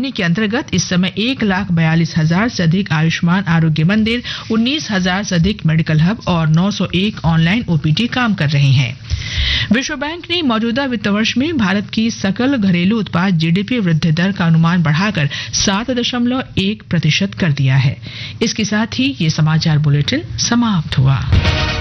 योजना के अंतर्गत इस समय 1,42,000 से अधिक आयुष्मान आरोग्य मंदिर, 19,000 से अधिक मेडिकल हब और 901 ऑनलाइन ओपीडी काम कर रहे हैं। विश्व बैंक ने मौजूदा वित्त वर्ष में भारत की सकल घरेलू उत्पाद जीडीपी वृद्धि दर का अनुमान बढ़ाकर 7.1% कर दिया है। इसके साथ ही ये समाचार बुलेटिन समाप्त हुआ।